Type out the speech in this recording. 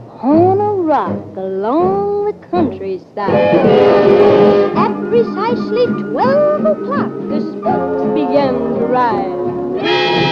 On a rock along the countryside. At precisely 12 o'clock, the spooks began to rise.